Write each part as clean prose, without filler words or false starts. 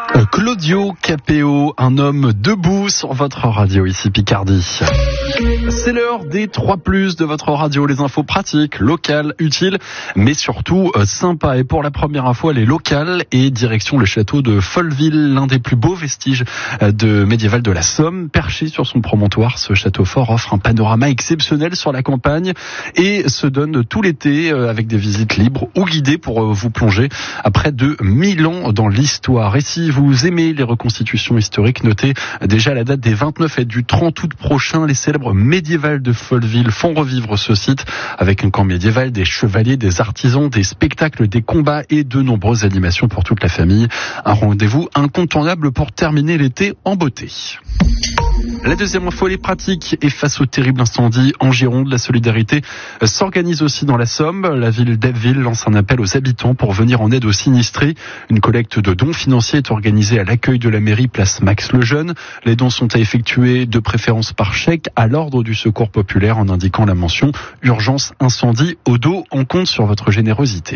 Claudio Capéo, un homme debout sur votre radio ici Picardie. C'est l'heure des 3+ de votre radio, les infos pratiques, locales, utiles, mais surtout sympas. Et pour la première fois, les locales et direction le château de Folleville, l'un des plus beaux vestiges médiéval de la Somme. Perché sur son promontoire, ce château fort offre un panorama exceptionnel sur la campagne et se donne tout l'été avec des visites libres ou guidées pour vous plonger à près de 1000 ans dans l'histoire. Et si vous aimez les reconstitutions historiques, notez déjà la date des 29 et du 30 août prochain. Les célèbres médiévales de Folleville font revivre ce site avec un camp médiéval, des chevaliers, des artisans, des spectacles, des combats et de nombreuses animations pour toute la famille. Un rendez-vous incontournable pour terminer l'été en beauté. La deuxième info, les pratiques. Et face au terrible incendie en Gironde, la solidarité s'organise aussi dans la Somme. La ville d'Abbeville lance un appel aux habitants pour venir en aide aux sinistrés. Une collecte de dons financiers est organisée à l'accueil de la mairie, place Max Lejeune. Les dons sont à effectuer de préférence par chèque à l'ordre du Secours populaire en indiquant la mention urgence incendie au dos. On compte sur votre générosité.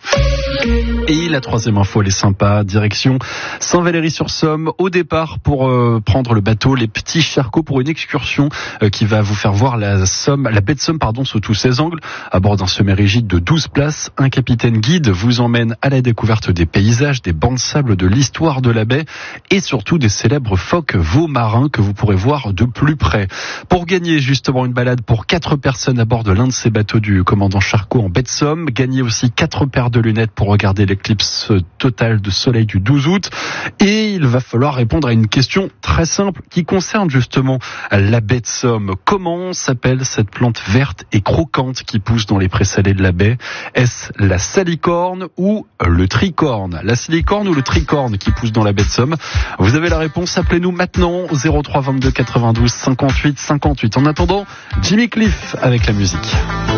Et la troisième info, elle est sympa. Direction Saint-Valery-sur-Somme. Au départ, pour prendre le bateau, les petits charcots pour une excursion qui va vous faire voir la baie de Somme, sous tous ses angles. À bord d'un semi-rigide de 12 places, un capitaine guide vous emmène à la découverte des paysages, des bancs de sable, de l'histoire de la baie et surtout des célèbres phoques veaux marins que vous pourrez voir de plus près. Pour gagner justement une balade pour 4 personnes à bord de l'un de ces bateaux du commandant Charcot en baie de Somme, gagnez aussi 4 paires de lunettes pour regarder l'éclipse totale de soleil du 12 août. Et il va falloir répondre à une question très simple qui concerne justement la baie de Somme. Comment s'appelle cette plante verte et croquante qui pousse dans les prés salés de la baie? Est-ce la salicorne ou le tricorne? La salicorne ou le tricorne qui pousse dans la baie de Somme? Vous avez la réponse, appelez-nous maintenant au 03 22 92 58 58. En attendant, Jimmy Cliff avec la musique.